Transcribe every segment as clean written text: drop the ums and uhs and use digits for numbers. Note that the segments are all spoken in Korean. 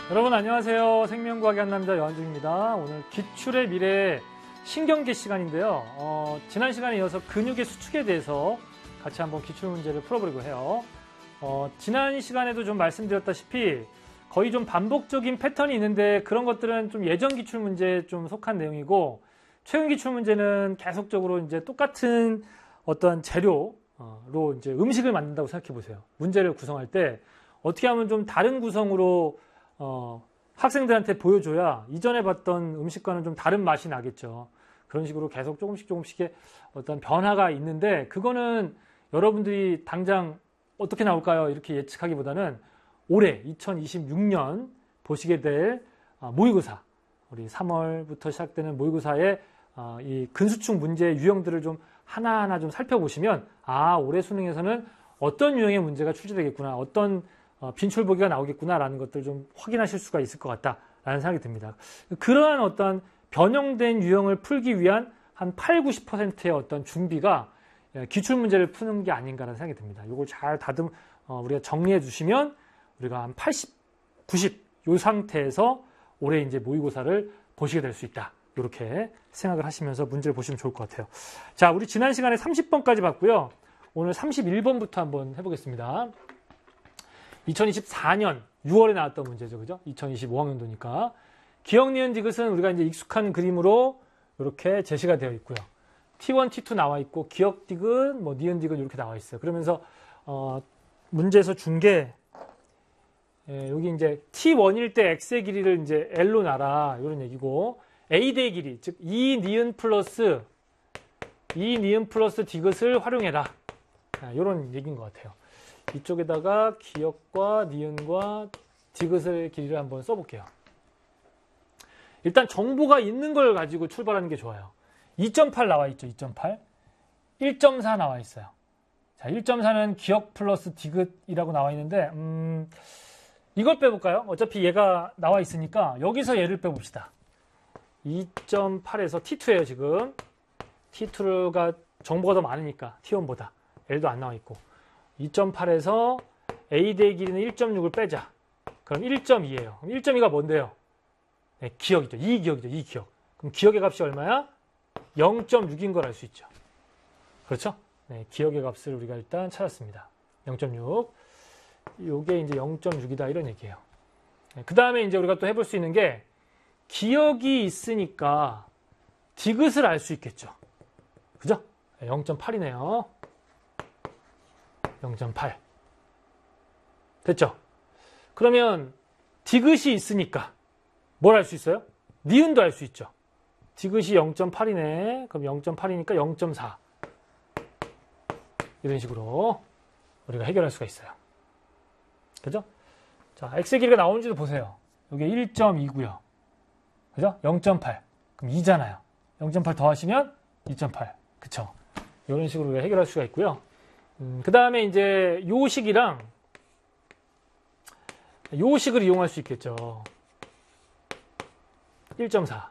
여러분 안녕하세요. 생명과학의 한 남자 여한중입니다. 오늘 기출의 미래 신경계 시간인데요. 지난 시간에 이어서 근육의 수축에 대해서 같이 한번 기출 문제를 풀어보려고 해요. 지난 시간에도 좀 말씀드렸다시피 거의 좀 반복적인 패턴이 있는데 그런 것들은 좀 예전 기출 문제에 좀 속한 내용이고 최근 기출 문제는 계속적으로 이제 똑같은 어떤 재료로 이제 음식을 만든다고 생각해 보세요. 문제를 구성할 때 어떻게 하면 좀 다른 구성으로 학생들한테 보여줘야 이전에 봤던 음식과는 좀 다른 맛이 나겠죠. 그런 식으로 계속 조금씩의 어떤 변화가 있는데 그거는 여러분들이 당장 어떻게 나올까요? 이렇게 예측하기보다는 올해 2026년 보시게 될 모의고사, 우리 3월부터 시작되는 모의고사의 이 근수축 문제의 유형들을 좀 하나하나 좀 살펴보시면 올해 수능에서는 어떤 유형의 문제가 출제되겠구나, 어떤 빈출보기가 나오겠구나라는 것들을 좀 확인하실 수가 있을 것 같다라는 생각이 듭니다. 그러한 어떤 변형된 유형을 풀기 위한 한 8, 90%의 어떤 준비가 기출문제를 푸는 게 아닌가라는 생각이 듭니다. 이걸 잘 우리가 정리해 주시면 우리가 한 80, 90 이 상태에서 올해 이제 모의고사를 보시게 될 수 있다. 이렇게 생각을 하시면서 문제를 보시면 좋을 것 같아요. 자, 우리 지난 시간에 30번까지 봤고요. 오늘 31번부터 한번 해보겠습니다. 2024년 6월에 나왔던 문제죠. 그죠? 2025학년도니까. 기억, 니은, 디귿은 우리가 이제 익숙한 그림으로 이렇게 제시가 되어 있고요. T1, T2 나와 있고, 기억, 디귿, 니은, 디귿 이렇게 나와 있어요. 그러면서, 문제에서 준 게, 여기 이제 T1일 때 X의 길이를 이제 L로 놔라. 이런 얘기고, A대의 길이, 즉, 이 니은 플러스 디귿을 활용해라. 이런 얘기인 것 같아요. 이쪽에다가 기억과 니은과 디귿의 길이를 한번 써볼게요. 일단 정보가 있는 걸 가지고 출발하는 게 좋아요. 2.8 나와 있죠. 2.8. 1.4 나와 있어요. 자, 1.4는 기억 플러스 디귿이라고 나와 있는데 이걸 빼볼까요? 어차피 얘가 나와 있으니까 여기서 얘를 빼봅시다. 2.8에서 T2예요. 지금 T2가 정보가 더 많으니까 T1보다 L도 안 나와 있고 2.8에서 A대의 길이는 1.6을 빼자. 그럼 1.2예요. 그럼 1.2가 뭔데요? 네, 기억이죠. 이 기억이죠. 이 기억. 그럼 기억의 값이 얼마야? 0.6인 걸 알 수 있죠. 그렇죠? 네, 기억의 값을 우리가 일단 찾았습니다. 0.6. 요게 이제 0.6이다 이런 얘기예요. 네, 그 다음에 이제 우리가 또 해볼 수 있는 게 기억이 있으니까 디귿을 알 수 있겠죠. 그죠? 네, 0.8이네요. 0.8. 됐죠? 그러면 디귿이 있으니까 뭘 알 수 있어요? 니은도 알 수 있죠. 디귿이 0.8이네. 그럼 0.8이니까 0.4. 이런 식으로 우리가 해결할 수가 있어요. 그죠? 자, X의 길이가 나오는지도 보세요. 여기 1.2고요. 그죠? 0.8. 그럼 2잖아요. 0.8 더하시면 2.8. 그쵸? 이런 식으로 우리가 해결할 수가 있고요. 그 다음에 이제 요 식이랑 요 식을 이용할 수 있겠죠. 1.4.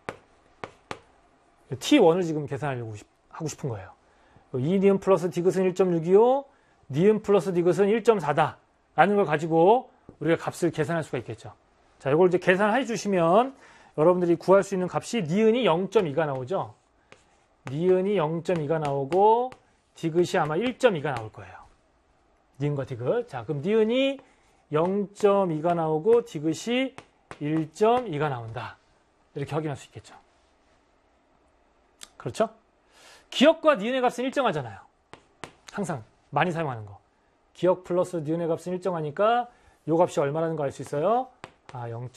T1을 지금 계산하려고 하고 싶은 거예요. 이 니은 플러스 디귿은 1.6이요. 니은 플러스 디귿은 1.4다. 라는 걸 가지고 우리가 값을 계산할 수가 있겠죠. 자, 이걸 이제 계산해 주시면 여러분들이 구할 수 있는 값이 니은이 0.2가 나오죠. 니은이 0.2가 나오고 디귿이 아마 1.2가 나올 거예요. 니은과 디귿. 자, 그럼 니은이 0.2가 나오고 디귿이 1.2가 나온다. 이렇게 확인할 수 있겠죠. 그렇죠? 기억과 니은의 값은 일정하잖아요. 항상 많이 사용하는 거. 기억 플러스 니은의 값은 일정하니까 이 값이 얼마라는 거 알 수 있어요?